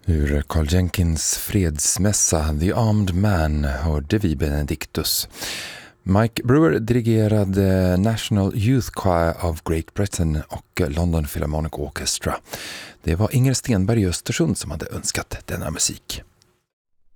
Ur Carl Jenkins fredsmässa The Armed Man hörde vi Benedictus. Mike Brewer dirigerade National Youth Choir of Great Britain och London Philharmonic Orchestra. Det var Inger Stenberg i Östersund som hade önskat denna musik.